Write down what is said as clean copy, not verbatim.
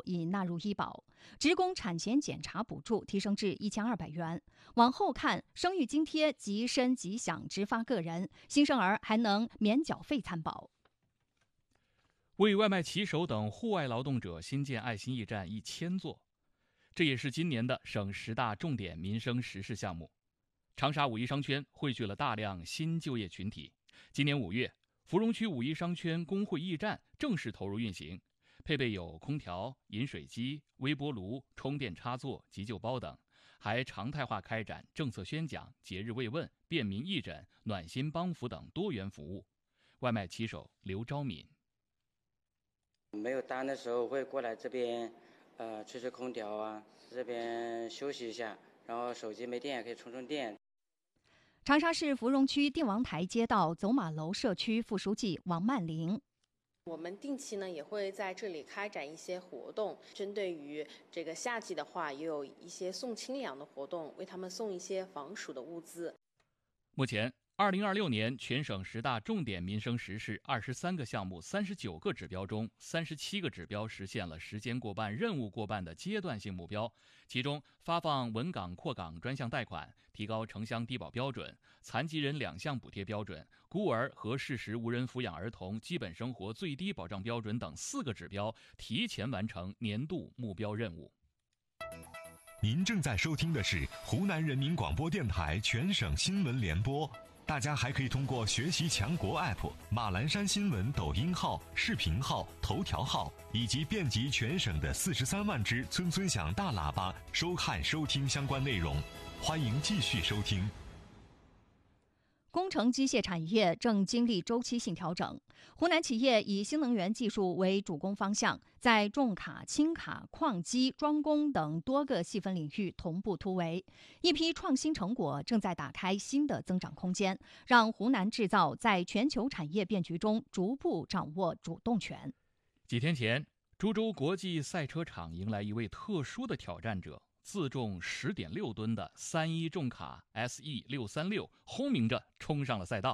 已纳入医保，职工产前检查补助提升至1200元。往后看，生育津贴即申即享直发个人，新生儿还能免缴费参保。 为外卖骑手等户外劳动者新建爱心驿站1000座，这也是今年的省10大重点民生实事项目。长沙五一商圈汇聚了大量新就业群体。今年5月，芙蓉区五一商圈工会驿站正式投入运行，配备有空调、饮水机、微波炉、充电插座、急救包等，还常态化开展政策宣讲、节日慰问、便民义诊、暖心帮扶等多元服务。外卖骑手刘昭敏： 没有单的时候会过来这边，吹吹空调啊，这边休息一下，然后手机没电也可以充充电。 长沙市芙蓉区定王台街道走马楼社区副书记王曼玲： 我们定期呢也会在这里开展一些活动，针对于这个夏季的话，也有一些送清凉的活动，为他们送一些防暑的物资。 目前2026年全省10大重点民生实事23个项目39个指标中，37个指标实现了时间过半、任务过半的阶段性目标。其中，发放稳岗扩岗专项贷款，提高城乡低保标准，残疾人2项补贴标准，孤儿和适时无人抚养儿童基本生活最低保障标准等4个指标提前完成年度目标任务。 您正在收听的是湖南人民广播电台全省新闻联播。大家还可以通过学习强国 App、马栏山新闻抖音号、视频号、头条号以及遍及全省的43万只村村响大喇叭收看收听相关内容。欢迎继续收听。 工程机械产业正经历周期性调整，湖南企业以新能源技术为主攻方向，在重卡、轻卡、矿机、装工等多个细分领域同步突围，一批创新成果正在打开新的增长空间，让湖南制造在全球产业变局中逐步掌握主动权。 几天前，株洲国际赛车场迎来一位特殊的挑战者。自重10.6吨的31重卡 SE636轰鸣着冲上了赛道。